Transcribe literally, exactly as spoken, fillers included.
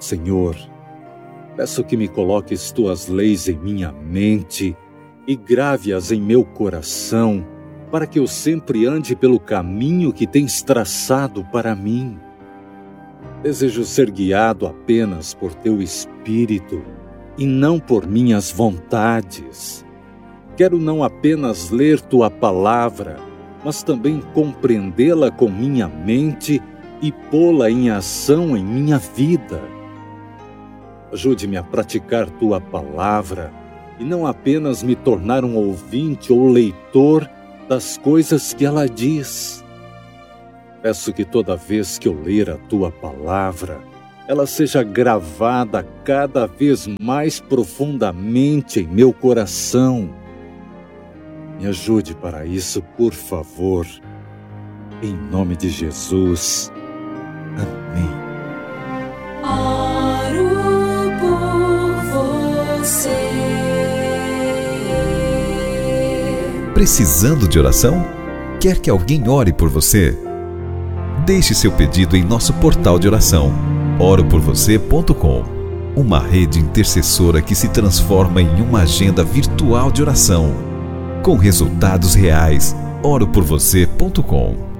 Senhor, peço que me coloques tuas leis em minha mente e grave-as em meu coração, para que eu sempre ande pelo caminho que tens traçado para mim. Desejo ser guiado apenas por teu Espírito e não por minhas vontades. Quero não apenas ler tua palavra, mas também compreendê-la com minha mente e pô-la em ação em minha vida. Ajude-me a praticar tua palavra e não apenas me tornar um ouvinte ou leitor das coisas que ela diz. Peço que toda vez que eu ler a tua palavra, ela seja gravada cada vez mais profundamente em meu coração. Me ajude para isso, por favor. Em nome de Jesus. Amém. Oro por você. Precisando de oração? Quer que alguém ore por você? Deixe seu pedido em nosso portal de oração, oro por você ponto com, uma rede intercessora que se transforma em uma agenda virtual de oração, com resultados reais. oro por você ponto com.